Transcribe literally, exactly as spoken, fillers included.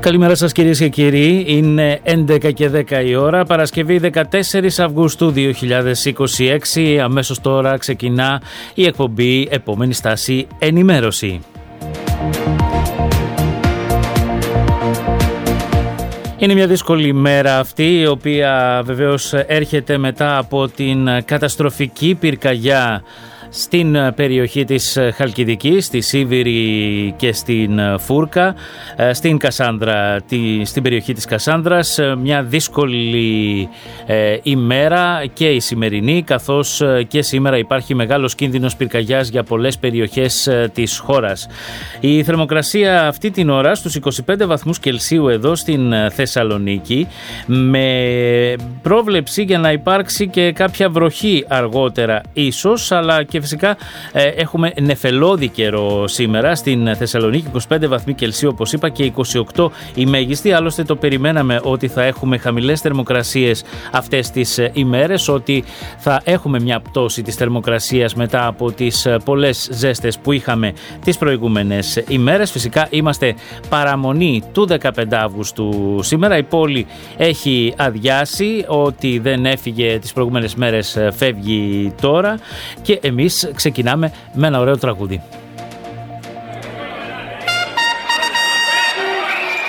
Καλημέρα σας κυρίες και κύριοι, είναι έντεκα και δέκα η ώρα, Παρασκευή δεκατέσσερις Αυγούστου δύο χιλιάδες είκοσι έξι, αμέσως τώρα ξεκινά η εκπομπή Επόμενη Στάση Ενημέρωση. Είναι μια δύσκολη μέρα αυτή, η οποία βεβαίως έρχεται μετά από την καταστροφική πυρκαγιά στην περιοχή της Χαλκιδικής, στη Σίβηρη και στην Φούρκα, στην Κασάνδρα, στην περιοχή της Κασάνδρας. Μια δύσκολη ε, ημέρα και η σημερινή, καθώς και σήμερα υπάρχει μεγάλος κίνδυνος πυρκαγιάς για πολλές περιοχές της χώρας. Η θερμοκρασία αυτή την ώρα στους είκοσι πέντε βαθμούς Κελσίου εδώ στην Θεσσαλονίκη, με πρόβλεψη για να υπάρξει και κάποια βροχή αργότερα ίσως, αλλά και φυσικά ε, έχουμε νεφελώδη καιρό σήμερα στην Θεσσαλονίκη, είκοσι πέντε βαθμοί Κελσίου όπως είπα και είκοσι οκτώ η μέγιστη. Άλλωστε το περιμέναμε ότι θα έχουμε χαμηλές θερμοκρασίες αυτές τις ε, ημέρες, ότι θα έχουμε μια πτώση της θερμοκρασίας μετά από τις ε, πολλές ζέστες που είχαμε τις προηγούμενες ημέρες. Φυσικά είμαστε παραμονή του δεκαπέντε Αυγούστου σήμερα, η πόλη έχει αδειάσει, ότι δεν έφυγε τις προηγούμενες μέρες ε, φεύγει τώρα και εμείς ξεκινάμε με ένα ωραίο τραγούδι.